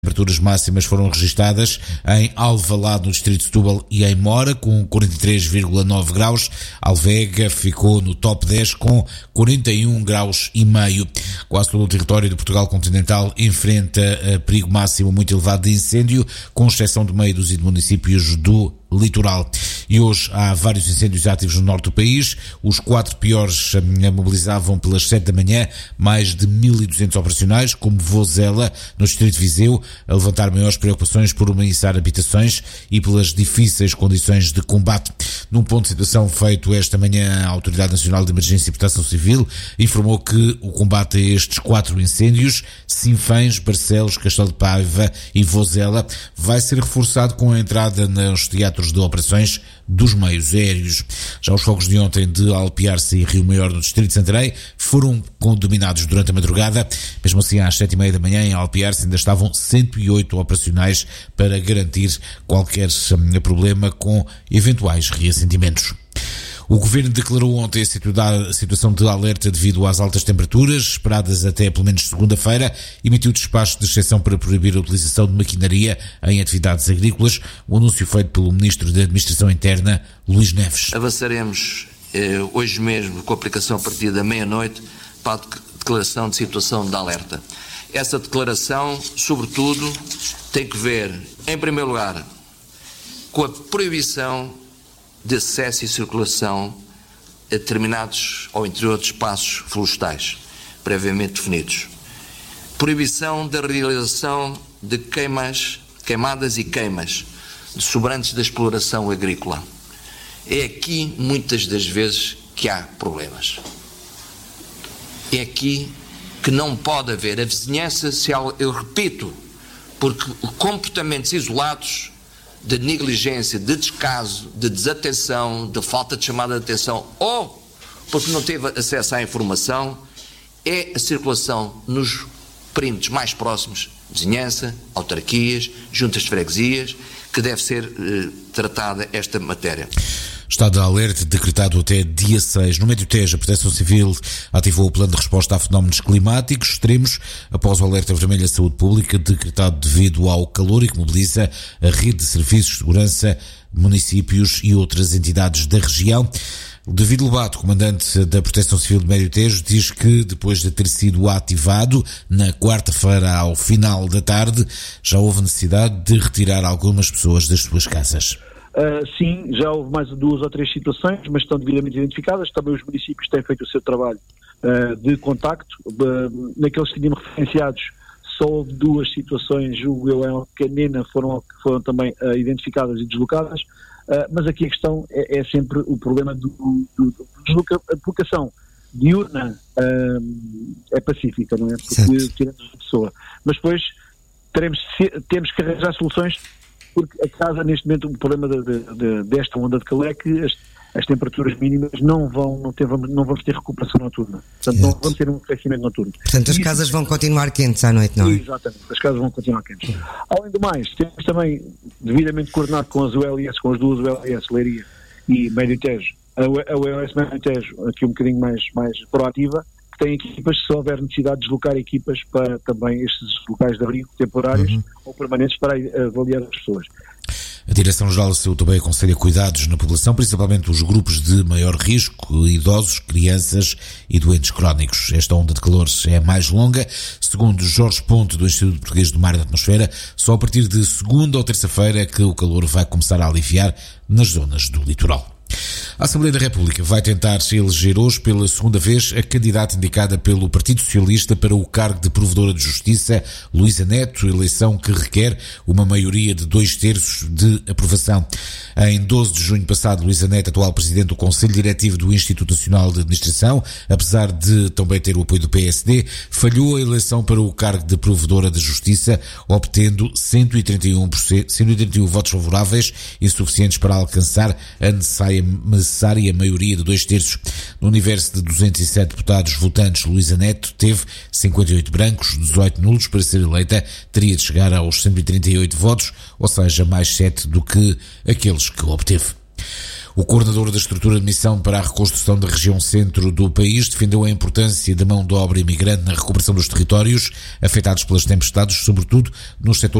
Temperaturas máximas foram registadas em Alvalade, no distrito de Setúbal, e em Mora, com 43,9 graus. Alvega ficou no top 10 com 41 graus e meio. Quase todo o território de Portugal continental enfrenta perigo máximo muito elevado de incêndio, com exceção de meia dúzia de municípios do litoral. E hoje há vários incêndios ativos no norte do país. Os 4 piores mobilizavam pelas 7 da manhã mais de 1.200 operacionais, como Vozela, no distrito de Viseu, a levantar maiores preocupações por urbanizar habitações e pelas difíceis condições de combate. Num ponto de situação feito esta manhã, a Autoridade Nacional de Emergência e Proteção Civil informou que o combate a estes 4 incêndios, Sinfãs, Barcelos, Castelo de Paiva e Vozela, vai ser reforçado com a entrada nos teatros de operações dos meios aéreos. Já os fogos de ontem de Alpiarce e Rio Maior, no distrito de Santarém, foram dominados durante a madrugada. Mesmo assim, às 7h30 da manhã, em Alpiarce ainda estavam 108 operacionais para garantir qualquer problema com eventuais reacendimentos. O Governo declarou ontem a situação de alerta devido às altas temperaturas, esperadas até pelo menos segunda-feira, emitiu despacho de exceção para proibir a utilização de maquinaria em atividades agrícolas, o anúncio feito pelo Ministro da Administração Interna, Luís Neves. Avançaremos hoje mesmo com a aplicação a partir da meia-noite para a declaração de situação de alerta. Essa declaração, sobretudo, tem que ver, em primeiro lugar, com a proibição de acesso e circulação a determinados ou interior de espaços florestais, previamente definidos. Proibição da realização de queimadas e queimas de sobrantes da exploração agrícola. É aqui, muitas das vezes, que há problemas. É aqui que não pode haver a vizinhança, eu repito, porque comportamentos isolados de negligência, de descaso, de desatenção, de falta de chamada de atenção ou porque não teve acesso à informação, é a circulação nos perímetros mais próximos, vizinhança, autarquias, juntas de freguesias, que deve ser tratada esta matéria. Estado de alerta decretado até dia 6. No Médio Tejo, a Proteção Civil ativou o plano de resposta a fenómenos climáticos extremos após o alerta vermelho à saúde pública decretado devido ao calor e que mobiliza a rede de serviços de segurança, municípios e outras entidades da região. David Lobato, comandante da Proteção Civil do Médio Tejo, diz que depois de ter sido ativado na quarta-feira ao final da tarde, já houve necessidade de retirar algumas pessoas das suas casas. Sim, já houve mais 2 ou 3 situações, mas estão devidamente identificadas. Também os municípios têm feito o seu trabalho de contacto. Naqueles que tínhamos referenciados, só houve 2 situações, julgo eu, em Canena, foram também identificadas e deslocadas. Mas aqui a questão é sempre o problema a deslocação diurna é pacífica, não é? Porque tiramos a pessoa. Mas depois temos que arranjar soluções, porque a casa, neste momento, o problema desta onda de calor é que as temperaturas mínimas não vamos ter recuperação noturna. Portanto, não vamos ter um aquecimento noturno. Portanto, as casas vão continuar quentes à noite, não é? Exatamente, as casas vão continuar quentes. Além do mais, temos também, devidamente coordenado com as ULS, com as 2 ULS, Leiria e Médio Tejo, a ULS Médio Tejo, aqui um bocadinho mais proativa, que tem equipas, se houver necessidade de deslocar equipas para também estes locais de abrigo temporários ou permanentes para avaliar as pessoas. A Direção-Geral da Saúde também aconselha cuidados na população, principalmente os grupos de maior risco, idosos, crianças e doentes crónicos. Esta onda de calor é mais longa. Segundo Jorge Ponte, do Instituto Português do Mar e da Atmosfera, só a partir de segunda ou terça-feira é que o calor vai começar a aliviar nas zonas do litoral. A Assembleia da República vai tentar eleger hoje pela segunda vez a candidata indicada pelo Partido Socialista para o cargo de Provedora de Justiça, Luísa Neto, eleição que requer uma maioria de 2/3 de aprovação. Em 12 de junho passado, Luísa Neto, atual Presidente do Conselho Diretivo do Instituto Nacional de Administração, apesar de também ter o apoio do PSD, falhou a eleição para o cargo de Provedora de Justiça, obtendo 131 votos favoráveis, insuficientes para alcançar a necessária maioria de 2/3. No universo de 207 deputados votantes, Luísa Neto teve 58 brancos, 18 nulos. Para ser eleita teria de chegar aos 138 votos, ou seja, mais 7 do que aqueles que obteve. O coordenador da estrutura de missão para a reconstrução da região centro do país defendeu a importância da mão de obra imigrante na recuperação dos territórios afetados pelas tempestades, sobretudo nos setores